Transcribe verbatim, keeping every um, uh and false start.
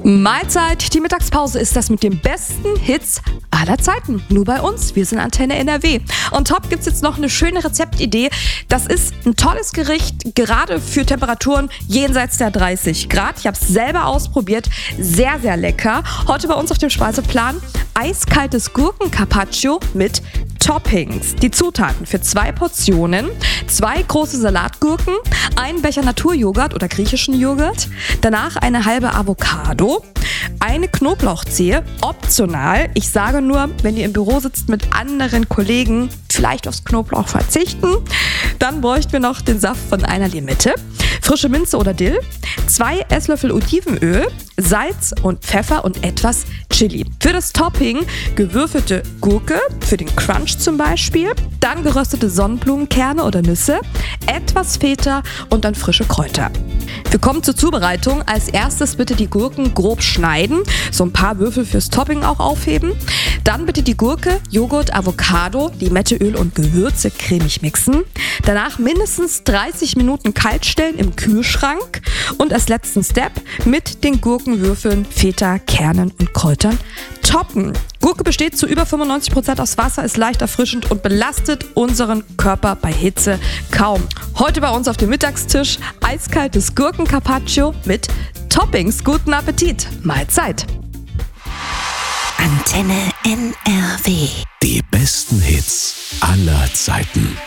Mahlzeit, die Mittagspause ist das mit den besten Hits aller Zeiten. Nur bei uns, wir sind Antenne N R W. Und top gibt's jetzt noch eine schöne Rezeptidee. Das ist ein tolles Gericht, gerade für Temperaturen jenseits der dreißig Grad. Ich habe es selber ausprobiert, sehr, sehr lecker. Heute bei uns auf dem Speiseplan eiskaltes Gurken-Carpaccio mit Toppings. Die Zutaten für zwei Portionen: zwei große Salatgurken, ein Becher Naturjoghurt oder griechischen Joghurt, danach eine halbe Avocado, eine Knoblauchzehe, optional. Ich sage nur, wenn ihr im Büro sitzt mit anderen Kollegen, vielleicht aufs Knoblauch verzichten. Dann bräuchten wir noch den Saft von einer Limette, frische Minze oder Dill, zwei Esslöffel Olivenöl, Salz und Pfeffer und etwas Chili. Für das Topping gewürfelte Gurke, für den Crunch zum Beispiel, dann geröstete Sonnenblumenkerne oder Nüsse, etwas Feta und dann frische Kräuter. Wir kommen zur Zubereitung. Als erstes bitte die Gurken grob schneiden, so ein paar Würfel fürs Topping auch aufheben. Dann bitte die Gurke, Joghurt, Avocado, Limetteöl und Gewürze cremig mixen. Danach mindestens dreißig Minuten kalt stellen im Kühlschrank und als letzten Step mit den Gurkenwürfeln, Feta, Kernen und Kräutern toppen. Gurke besteht zu über fünfundneunzig Prozent aus Wasser, ist leicht erfrischend und belastet unseren Körper bei Hitze kaum. Heute bei uns auf dem Mittagstisch eiskaltes Gurken-Carpaccio mit Toppings. Guten Appetit, Mahlzeit! Antenne N R W. Die besten Hits aller Zeiten.